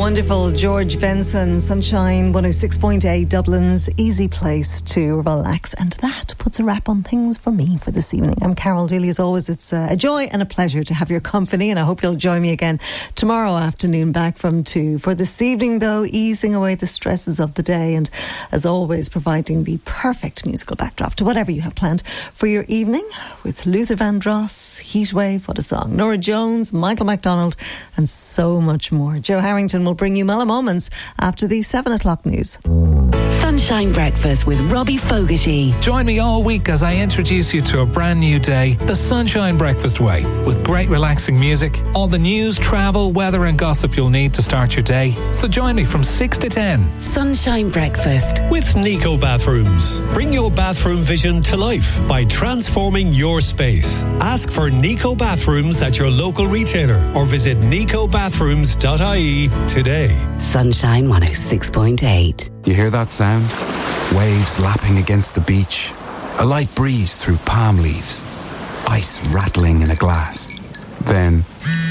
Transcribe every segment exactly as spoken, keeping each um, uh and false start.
Wonderful George Benson, Sunshine one oh six point eight, Dublin's easy place to relax. And that puts a wrap on things for me for this evening. I'm Carol Dooley. As always, it's a joy and a pleasure to have your company, and I hope you'll join me again tomorrow afternoon back from two. For this evening, though, easing away the stresses of the day and, as always, providing the perfect musical backdrop to whatever you have planned for your evening with Luther Vandross, Heatwave, What a Song, Norah Jones, Michael McDonald, and so much more. Joe Harrington will bring you Mellow Moments after the seven o'clock news. Sunshine Breakfast with Robbie Fogarty. Join me all week as I introduce you to a brand new day, the Sunshine Breakfast way, with great relaxing music, all the news, travel, weather and gossip you'll need to start your day. So join me from six to ten. Sunshine Breakfast with Nico Bathrooms. Bring your bathroom vision to life by transforming your space. Ask for Nico Bathrooms at your local retailer or visit nico bathrooms dot I E today. Sunshine one oh six point eight. You hear that sound? Waves lapping against the beach. A light breeze through palm leaves. Ice rattling in a glass. Then...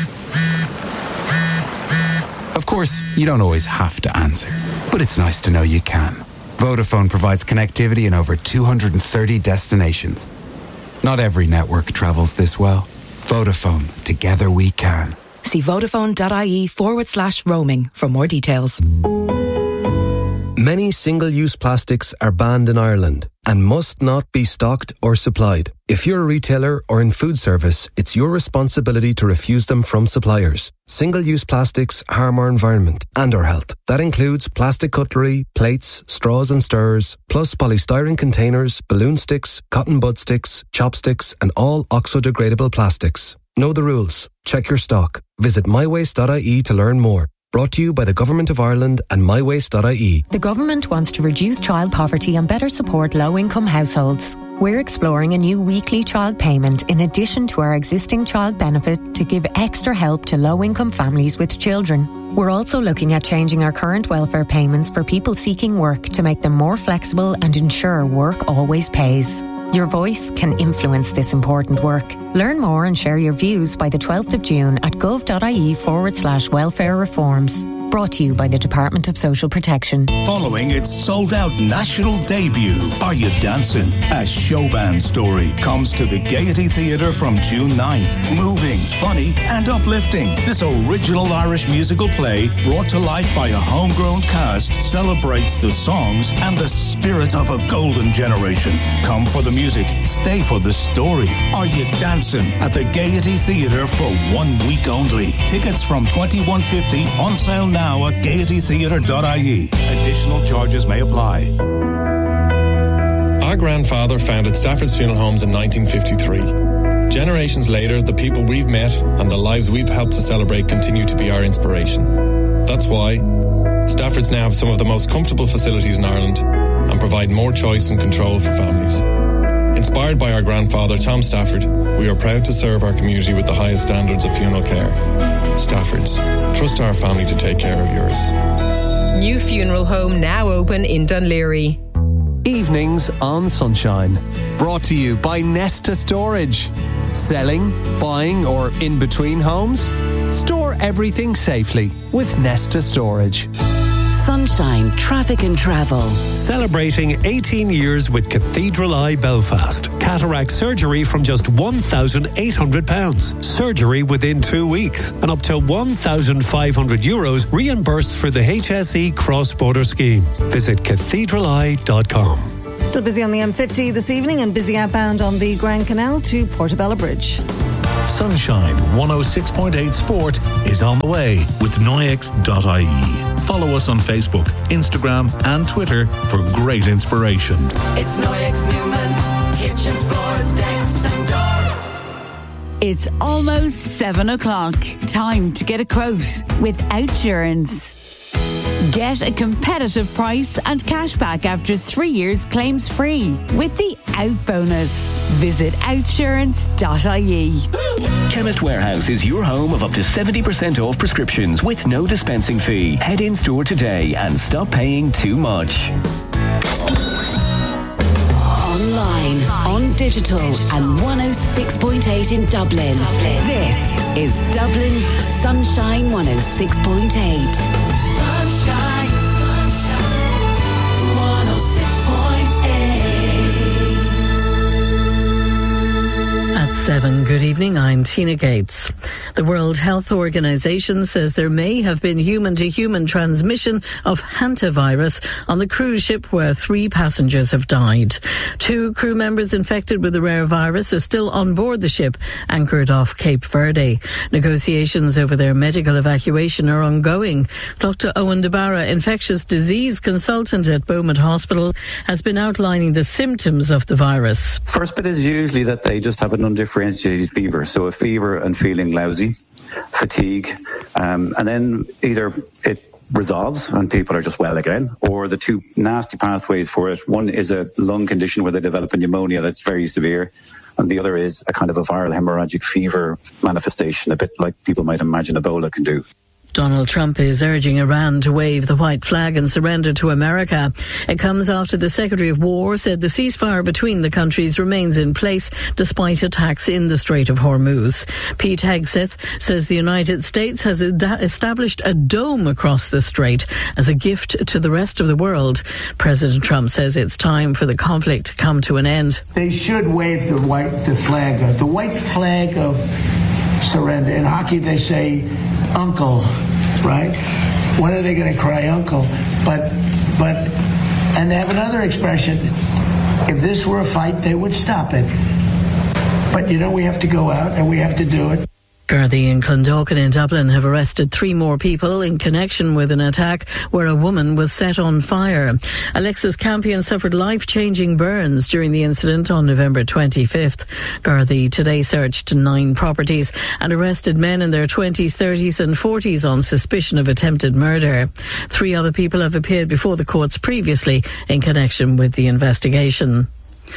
Of course, you don't always have to answer, but it's nice to know you can. Vodafone provides connectivity in over two hundred thirty destinations. Not every network travels this well. Vodafone, together we can. See vodafone.ie forward slash roaming for more details. Many single-use plastics are banned in Ireland and must not be stocked or supplied. If you're a retailer or in food service, it's your responsibility to refuse them from suppliers. Single-use plastics harm our environment and our health. That includes plastic cutlery, plates, straws and stirrers, plus polystyrene containers, balloon sticks, cotton bud sticks, chopsticks and all oxo-degradable plastics. Know the rules. Check your stock. Visit my waste dot I E to learn more. Brought to you by the Government of Ireland and my waste dot I E. The government wants to reduce child poverty and better support low-income households. We're exploring a new weekly child payment in addition to our existing child benefit to give extra help to low-income families with children. We're also looking at changing our current welfare payments for people seeking work to make them more flexible and ensure work always pays. Your voice can influence this important work. Learn more and share your views by the twelfth of June at gov.ie forward slash welfare reforms. Brought to you by the Department of Social Protection. Following its sold-out national debut, Are You Dancing? A show band story comes to the Gaiety Theatre from June ninth. Moving, funny and uplifting, this original Irish musical play, brought to life by a homegrown cast, celebrates the songs and the spirit of a golden generation. Come for the music, stay for the story. Are You Dancing? At the Gaiety Theatre for one week only. Tickets from twenty-one fifty on sale now. Now at gaiety theatre dot I E. Additional charges may apply. Our grandfather founded Stafford's Funeral Homes in nineteen fifty-three. Generations later, the people we've met and the lives we've helped to celebrate continue to be our inspiration. That's why Stafford's now have some of the most comfortable facilities in Ireland and provide more choice and control for families. Inspired by our grandfather, Tom Stafford, we are proud to serve our community with the highest standards of funeral care. Stafford's. Trust our family to take care of yours. New funeral home now open in Dunleary. Evenings on Sunshine. Brought to you by Nesta Storage. Selling, buying or in between homes? Store everything safely with Nesta Storage. Sunshine Traffic and Travel. Celebrating eighteen years with Cathedral Eye Belfast. Cataract surgery from just one thousand eight hundred pounds. Surgery within two weeks. And up to one thousand five hundred euros reimbursed for the H S E cross-border scheme. Visit cathedral eye dot com. Still busy on the M fifty this evening and busy outbound on the Grand Canal to Portobello Bridge. Sunshine one oh six point eight Sport is on the way with Noyex dot I E. Follow us on Facebook, Instagram and Twitter for great inspiration. It's Noyex Newman's kitchens, floors, decks and doors. It's almost seven o'clock. Time to get a quote with Outsurance. Get a competitive price and cash back after three years claims free with the Out Bonus. Visit outsurance dot I E. Chemist Warehouse is your home of up to seventy percent off prescriptions with no dispensing fee. Head in store today and stop paying too much. On online, on digital, and one oh six point eight in Dublin. This is Dublin's Sunshine one oh six point eight. Sunshine, sunshine, one oh six point eight. At seven, good evening, I'm Tina Gates. The World Health Organization says there may have been human-to-human transmission of hantavirus on the cruise ship where three passengers have died. Two crew members infected with the rare virus are still on board the ship, anchored off Cape Verde. Negotiations over their medical evacuation are ongoing. Doctor Owen DeBarra, infectious disease consultant at Beaumont Hospital, has been outlining the symptoms of the virus. First bit is usually that they just have an undifferentiated fever, so a fever and feeling lousy, fatigue, um, and then either it resolves and people are just well again, or the two nasty pathways for it. One is a lung condition where they develop a pneumonia that's very severe, and the other is a kind of a viral hemorrhagic fever manifestation, a bit like people might imagine Ebola can do. Donald Trump is urging Iran to wave the white flag and surrender to America. It comes after the Secretary of War said the ceasefire between the countries remains in place despite attacks in the Strait of Hormuz. Pete Hegseth says the United States has ad- established a dome across the strait as a gift to the rest of the world. President Trump says it's time for the conflict to come to an end. They should wave the white the flag, the white flag of surrender. In hockey, they say uncle, right? When are they going to cry uncle? But, but, and they have another expression. If this were a fight, they would stop it. But, you know, we have to go out and we have to do it. Gardaí and Clondalkin in Dublin have arrested three more people in connection with an attack where a woman was set on fire. Alexis Campion suffered life-changing burns during the incident on November twenty-fifth. Gardaí today searched nine properties and arrested men in their twenties, thirties and forties on suspicion of attempted murder. Three other people have appeared before the courts previously in connection with the investigation.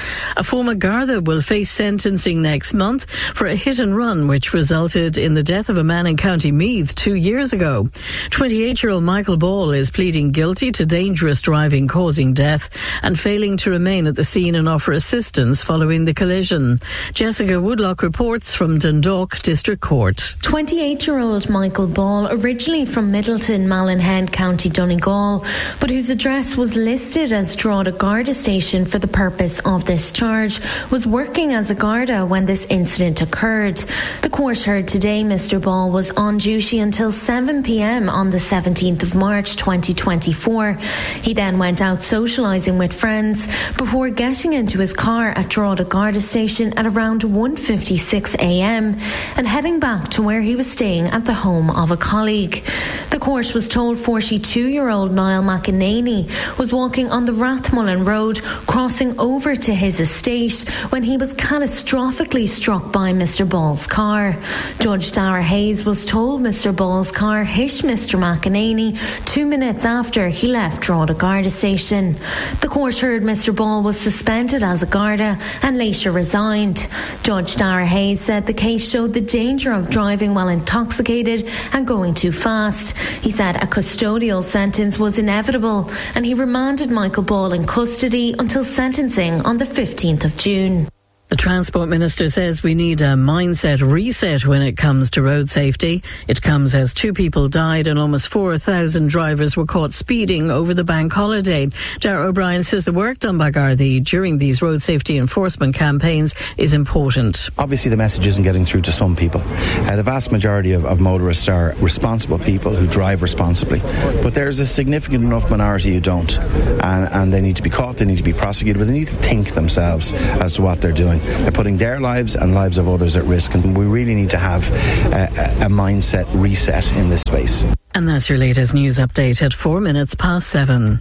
A former Garda will face sentencing next month for a hit and run which resulted in the death of a man in County Meath two years ago. twenty-eight-year-old Michael Ball is pleading guilty to dangerous driving causing death and failing to remain at the scene and offer assistance following the collision. Jessica Woodlock reports from Dundalk District Court. twenty-eight-year-old Michael Ball, originally from Middleton, Mallinhead, County Donegal, but whose address was listed as Drogheda Garda Station for the purpose of this charge, was working as a Garda when this incident occurred. The court heard today Mister Ball was on duty until seven p.m. on the seventeenth of March twenty twenty-four. He then went out socialising with friends before getting into his car at Drogheda Garda Station at around one fifty-six a.m. and heading back to where he was staying at the home of a colleague. The court was told forty-two-year-old Niall McEnany was walking on the Rathmullen Road, crossing over to his estate when he was catastrophically struck by Mister Ball's car. Judge Dara Hayes was told Mister Ball's car hit Mister McEnany two minutes after he left Drogheda Garda Station. The court heard Mister Ball was suspended as a Garda and later resigned. Judge Dara Hayes said the case showed the danger of driving while intoxicated and going too fast. He said a custodial sentence was inevitable and he remanded Michael Ball in custody until sentencing on the fifteenth of June. The Transport Minister says we need a mindset reset when it comes to road safety. It comes as two people died and almost four thousand drivers were caught speeding over the bank holiday. Darragh O'Brien says the work done by Gardaí during these road safety enforcement campaigns is important. Obviously the message isn't getting through to some people. Uh, the vast majority of, of motorists are responsible people who drive responsibly. But there's a significant enough minority who don't. And, and they need to be caught, they need to be prosecuted, but they need to think themselves as to what they're doing. They're putting their lives and lives of others at risk, and we really need to have a, a mindset reset in this space. And that's your latest news update at four minutes past seven.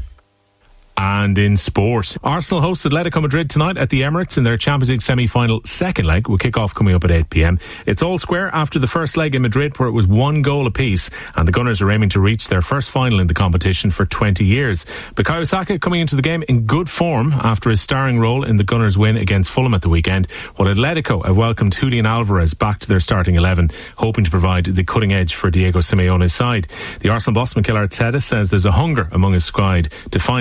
And in sport, Arsenal host Atletico Madrid tonight at the Emirates in their Champions League semi-final second leg. Will kick off coming up at eight p.m. It's all square after the first leg in Madrid, where it was one goal apiece, and the Gunners are aiming to reach their first final in the competition for twenty years. Bukayo Saka coming into the game in good form after his starring role in the Gunners' win against Fulham at the weekend, while Atletico have welcomed Julian Alvarez back to their starting eleven, hoping to provide the cutting edge for Diego Simeone's side. The Arsenal boss Mikel Arteta says there's a hunger among his squad to finally reach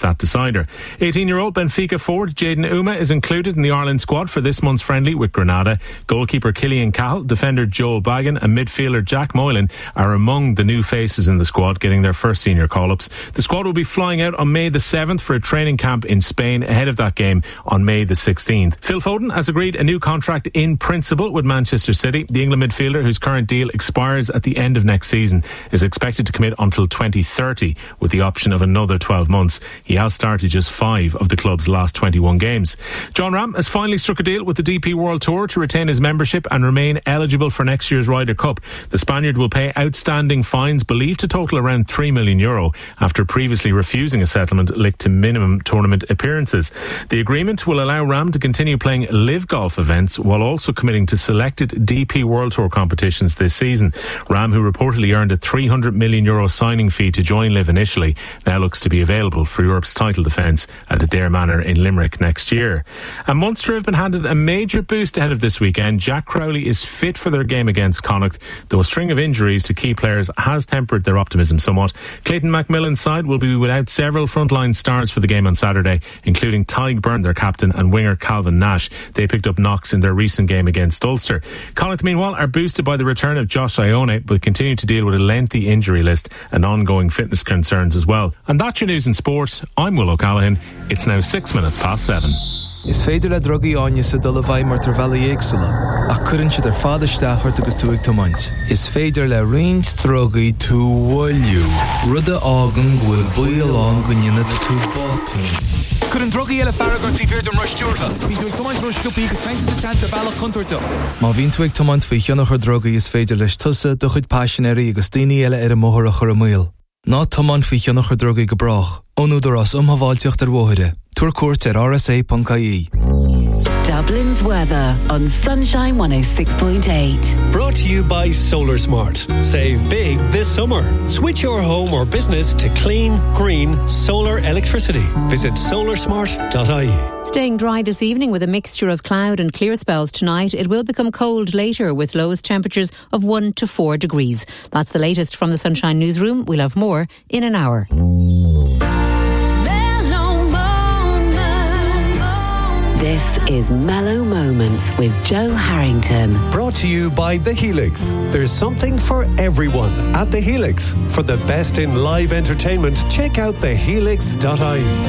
that decider. eighteen-year-old Benfica forward Jayden Uma is included in the Ireland squad for this month's friendly with Grenada. Goalkeeper Killian Cahill, defender Joel Bagan and midfielder Jack Moylan are among the new faces in the squad getting their first senior call-ups. The squad will be flying out on May the seventh for a training camp in Spain ahead of that game on May the sixteenth. Phil Foden has agreed a new contract in principle with Manchester City. The England midfielder, whose current deal expires at the end of next season, is expected to commit until twenty thirty with the option of another twelve months. He has started just five of the club's last twenty-one games. John Ram has finally struck a deal with the D P World Tour to retain his membership and remain eligible for next year's Ryder Cup. The Spaniard will pay outstanding fines believed to total around three million euro after previously refusing a settlement linked to minimum tournament appearances. The agreement will allow Ram to continue playing live golf events while also committing to selected D P World Tour competitions this season. Ram, who reportedly earned a three hundred million euro signing fee to join live initially, now looks to be available for Europe's title defence at Adair Manor in Limerick next year. And Munster have been handed a major boost ahead of this weekend. Jack Crowley is fit for their game against Connacht, though a string of injuries to key players has tempered their optimism somewhat. Clayton Macmillan's side will be without several frontline stars for the game on Saturday, including Tyg Byrne, their captain, and winger Calvin Nash. They picked up knocks in their recent game against Ulster. Connacht, meanwhile, are boosted by the return of Josh Ione, but continue to deal with a lengthy injury list and ongoing fitness concerns as well. And that's your news in sport. I'm Will O'Callaghan. It's now six minutes past seven. Is féidir le drogaí áine sa dul a bhaid mar tar bheala éagsúla. Ach cuireann siad ar fada steachart agus tú ag tomaint. Is féidir le roinnt drogaí tú bhfuilliú. Rud a ágan bhfuil buil an go nine tú bátaí. Cuireann drogaí eile faragart tí bhír don ruistíortha. Bhí tú ag tomaint ruisciúpaí agus tainte sa chance ar bhealach contoirtó. Má bhín tú ag tomaint faoi cheannach ar drogaí is féidir leis tusa do chuid passionéirí agus daoine eile ar a móthar a chur a muil. Ná tomaint faoi cheannach ar drogaí go brach. Ónúdar as umhaváilteocht ar bmhóire. Tuair cuairt ar r s a dot I E. Dublin's weather on Sunshine one oh six point eight. Brought to you by Solar Smart. Save big this summer. Switch your home or business to clean, green, solar electricity. Visit solar smart dot I E. Staying dry this evening with a mixture of cloud and clear spells tonight. It will become cold later with lowest temperatures of one to four degrees. That's the latest from the Sunshine Newsroom. We'll have more in an hour. This is Mellow Moments with Joe Harrington. Brought to you by The Helix. There's something for everyone at The Helix. For the best in live entertainment, check out the helix dot I E.